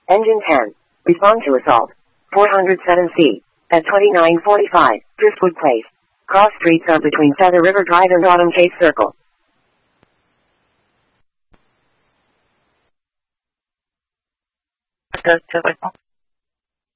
Engine 10. Respond to assault. 407C. At 2945, Driftwood Place. Cross streets are between Feather River Drive and Autumn Chase Circle. To voicemail.